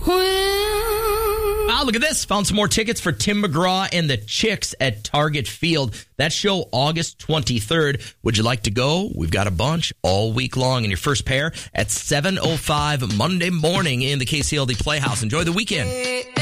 Wow, look at this. Found some more tickets for Tim McGraw and the Chicks at Target Field. That show August 23rd. Would you like to go? We've got a bunch all week long. And your first pair at 7:05 Monday morning in the KCLD Playhouse. Enjoy the weekend.